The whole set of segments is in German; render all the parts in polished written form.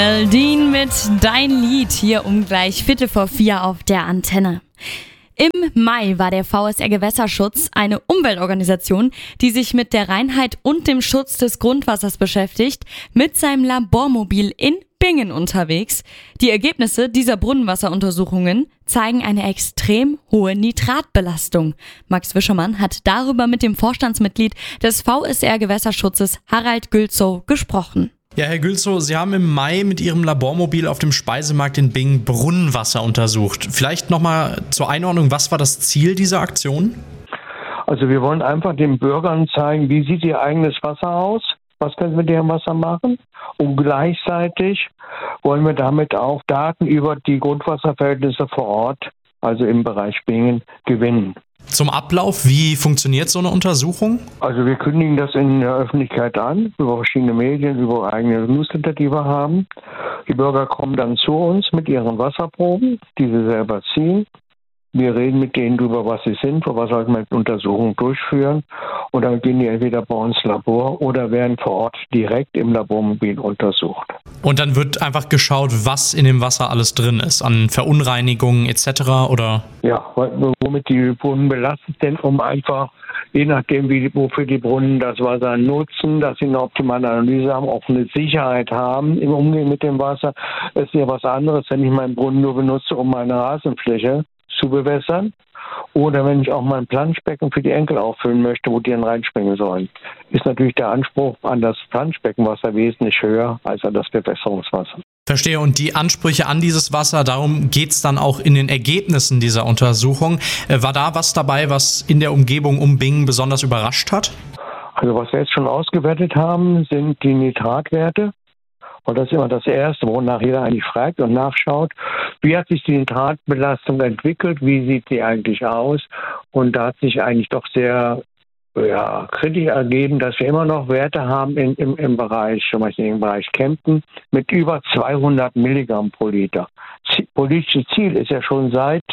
Dean mit Dein Lied hier um gleich 3:45 auf der Antenne. Im Mai war der VSR Gewässerschutz eine Umweltorganisation, die sich mit der Reinheit und dem Schutz des Grundwassers beschäftigt, mit seinem Labormobil in Bingen unterwegs. Die Ergebnisse dieser Brunnenwasseruntersuchungen zeigen eine extrem hohe Nitratbelastung. Max Wischermann hat darüber mit dem Vorstandsmitglied des VSR Gewässerschutzes Harald Gülzow gesprochen. Ja, Herr Gülzow, Sie haben im Mai mit Ihrem Labormobil auf dem Speisemarkt in Bingen Brunnenwasser untersucht. Vielleicht nochmal zur Einordnung, was war das Ziel dieser Aktion? Also wir wollen einfach den Bürgern zeigen, wie sieht ihr eigenes Wasser aus, was können wir mit dem Wasser machen, und gleichzeitig wollen wir damit auch Daten über die Grundwasserverhältnisse vor Ort, also im Bereich Bingen, gewinnen. Zum Ablauf, wie funktioniert so eine Untersuchung? Also wir kündigen das in der Öffentlichkeit an, über verschiedene Medien, über eigene Newsletter, die wir haben. Die Bürger kommen dann zu uns mit ihren Wasserproben, die sie selber ziehen. Wir reden mit denen darüber, was sie sind, für was sollten wir eine Untersuchung durchführen. Und dann gehen die entweder bei uns Labor oder werden vor Ort direkt im Labormobil untersucht. Und dann wird einfach geschaut, was in dem Wasser alles drin ist, an Verunreinigungen etc. oder? Ja, womit die Brunnen belastet sind, um einfach, je nachdem, wofür die Brunnen das Wasser nutzen, dass sie eine optimale Analyse haben, auch eine Sicherheit haben im Umgehen mit dem Wasser. Das ist ja was anderes, wenn ich meinen Brunnen nur benutze, um meine Rasenfläche zu bewässern, oder wenn ich auch mein Planschbecken für die Enkel auffüllen möchte, wo die dann reinspringen sollen, ist natürlich der Anspruch an das Planschbeckenwasser wesentlich höher als an das Bewässerungswasser. Verstehe, und die Ansprüche an dieses Wasser, darum geht's dann auch in den Ergebnissen dieser Untersuchung. War da was dabei, was in der Umgebung um Bingen besonders überrascht hat? Also was wir jetzt schon ausgewertet haben, sind die Nitratwerte. Und das ist immer das Erste, wonach jeder eigentlich fragt und nachschaut. Wie hat sich die Nitratbelastung entwickelt? Wie sieht sie eigentlich aus? Und da hat sich eigentlich doch sehr kritisch ergeben, dass wir immer noch Werte haben im Bereich, zum Beispiel im Bereich Kempten, mit über 200 Milligramm pro Liter. Politisches Ziel ist ja schon seit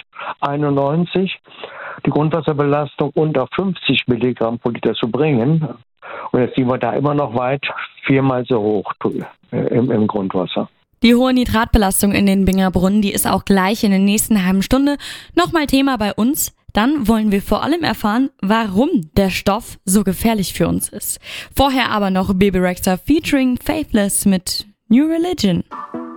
1991, die Grundwasserbelastung unter 50 Milligramm pro Liter zu bringen. Und jetzt sind wir da immer noch weit 4-mal so hoch im Grundwasser. Die hohe Nitratbelastung in den Binger Brunnen, die ist auch gleich in der nächsten halben Stunde nochmal Thema bei uns. Dann wollen wir vor allem erfahren, warum der Stoff so gefährlich für uns ist. Vorher aber noch Bebe Rexha featuring Faithless mit New Religion.